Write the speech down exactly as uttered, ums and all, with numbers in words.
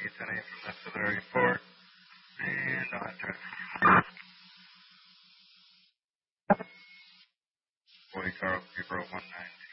ten eight from necessary report. And on enter. Boy Carl Zebra one nine.